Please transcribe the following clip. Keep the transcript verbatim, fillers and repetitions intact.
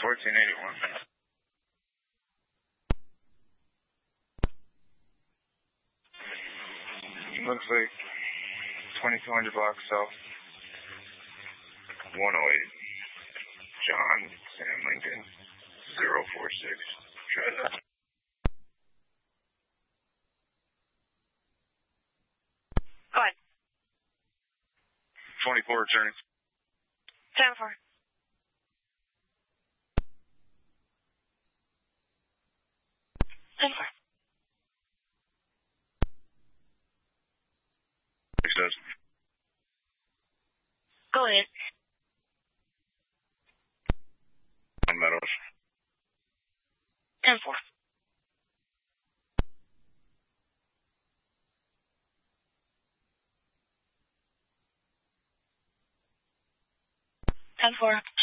fourteen eighty-one. Looks like twenty-two hundred blocks south. one oh eight. John Sam Lincoln. zero four six. Try that. Go ahead. twenty-four returning. ten four. ten four. Six dozen. Go ahead. On Meadows. ten four. ten four.